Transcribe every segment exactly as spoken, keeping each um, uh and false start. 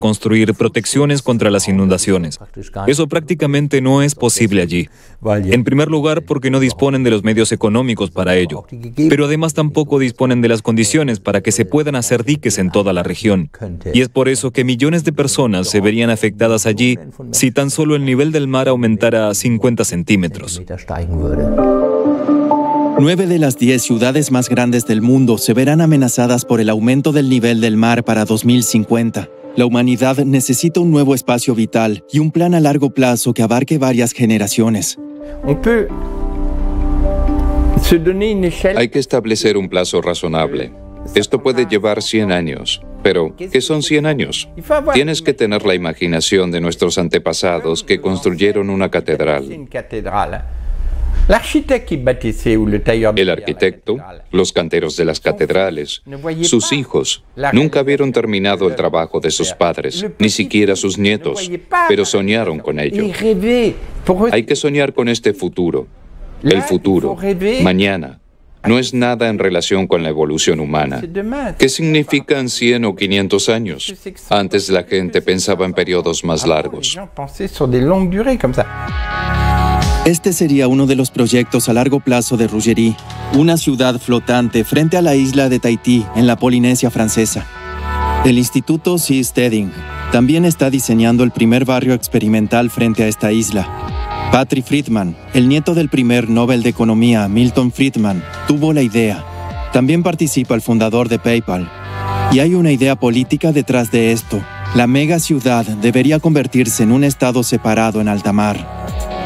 construir protecciones contra las inundaciones. Eso prácticamente no es posible allí. En primer lugar, porque no disponen de los medios económicos para ello, pero además tampoco disponen de las condiciones para que se puedan hacer diques en toda la región. Y es por eso que millones de personas se verían afectadas allí si tan solo el nivel del mar aumentara cincuenta centímetros. Nueve de las diez ciudades más grandes del mundo se verán amenazadas por el aumento del nivel del mar para dos mil cincuenta. La humanidad necesita un nuevo espacio vital y un plan a largo plazo que abarque varias generaciones. Hay que establecer un plazo razonable. Esto puede llevar cien años. Pero, ¿qué son cien años? Tienes que tener la imaginación de nuestros antepasados que construyeron una catedral. El arquitecto, los canteros de las catedrales, sus hijos, nunca vieron terminado el trabajo de sus padres, ni siquiera sus nietos, pero soñaron con ello. Hay que soñar con este futuro. El futuro, mañana, no es nada en relación con la evolución humana. ¿Qué significan cien o quinientos años? Antes la gente pensaba en periodos más largos. Este sería uno de los proyectos a largo plazo de Rougerie, una ciudad flotante frente a la isla de Tahití, en la Polinesia Francesa. El Instituto Seasteading también está diseñando el primer barrio experimental frente a esta isla. Patrick Friedman, el nieto del primer Nobel de Economía, Milton Friedman, tuvo la idea. También participa el fundador de PayPal. Y hay una idea política detrás de esto. La mega ciudad debería convertirse en un estado separado en alta mar.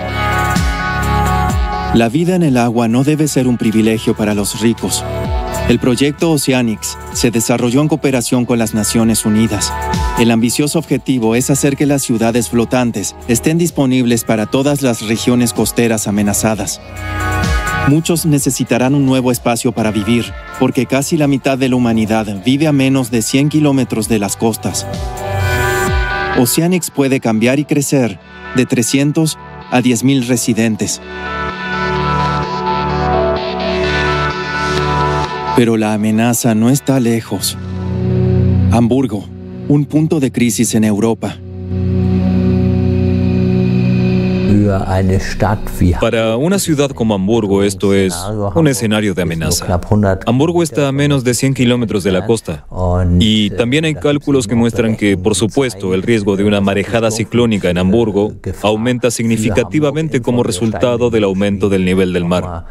La vida en el agua no debe ser un privilegio para los ricos. El proyecto Oceanics se desarrolló en cooperación con las Naciones Unidas. El ambicioso objetivo es hacer que las ciudades flotantes estén disponibles para todas las regiones costeras amenazadas. Muchos necesitarán un nuevo espacio para vivir, porque casi la mitad de la humanidad vive a menos de cien kilómetros de las costas. Oceanics puede cambiar y crecer de trescientos a diez mil residentes. Pero la amenaza no está lejos. Hamburgo, un punto de crisis en Europa. Para una ciudad como Hamburgo, esto es un escenario de amenaza. Hamburgo está a menos de cien kilómetros de la costa. Y también hay cálculos que muestran que, por supuesto, el riesgo de una marejada ciclónica en Hamburgo aumenta significativamente como resultado del aumento del nivel del mar.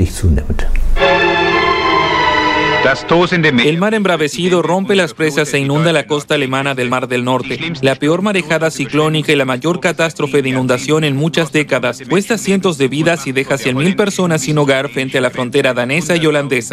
El mar embravecido rompe las presas e inunda la costa alemana del Mar del Norte. La peor marejada ciclónica y la mayor catástrofe de inundación en muchas décadas cuesta cientos de vidas y deja cien mil personas sin hogar frente a la frontera danesa y holandesa.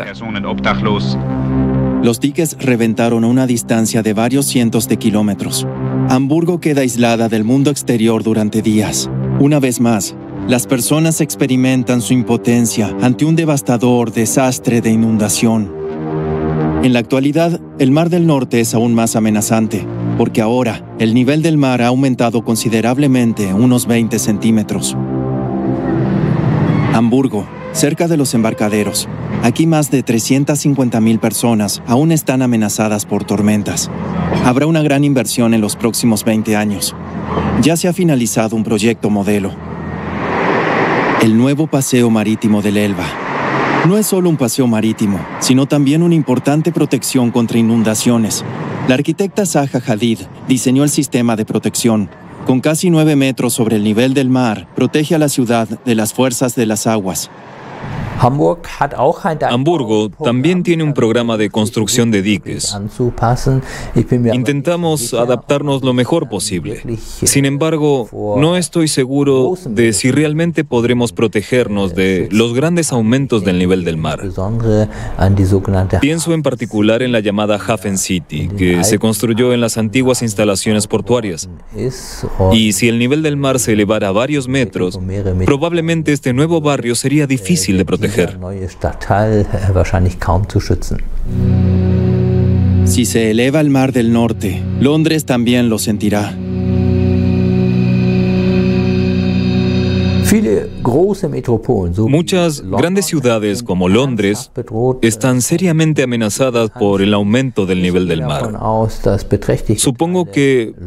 Los diques reventaron a una distancia de varios cientos de kilómetros. Hamburgo queda aislada del mundo exterior durante días. Una vez más, las personas experimentan su impotencia ante un devastador desastre de inundación. En la actualidad, el Mar del Norte es aún más amenazante, porque ahora el nivel del mar ha aumentado considerablemente, unos veinte centímetros. Hamburgo, cerca de los embarcaderos. Aquí más de trescientas cincuenta mil personas aún están amenazadas por tormentas. Habrá una gran inversión en los próximos veinte años. Ya se ha finalizado un proyecto modelo. El nuevo paseo marítimo del Elba. No es solo un paseo marítimo, sino también una importante protección contra inundaciones. La arquitecta Zaha Hadid diseñó el sistema de protección. Con casi nueve metros sobre el nivel del mar, protege a la ciudad de las fuerzas de las aguas. Hamburgo también tiene un programa de construcción de diques. Intentamos adaptarnos lo mejor posible. Sin embargo, no estoy seguro de si realmente podremos protegernos de los grandes aumentos del nivel del mar. Pienso en particular en la llamada Hafen City, que se construyó en las antiguas instalaciones portuarias. Y si el nivel del mar se elevara a varios metros, probablemente este nuevo barrio sería difícil de proteger. Si se eleva el Mar del Norte, Londres también lo sentirá. Muchas grandes ciudades como Londres están seriamente amenazadas por el aumento del nivel del mar. Supongo que